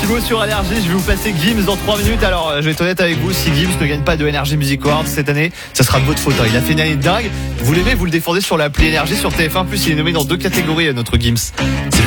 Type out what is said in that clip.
Hugo sur Énergie. Je vais vous passer Gims dans 3 minutes. Alors, je vais être honnête avec vous, si Gims ne gagne pas de Energy Music Awards cette année, ça sera de votre faute. Il a fait une année dingue. Vous l'aimez, vous le défendez sur l'appli Énergie sur TF1+. Il est nommé dans 2 catégories, notre Gims. C'est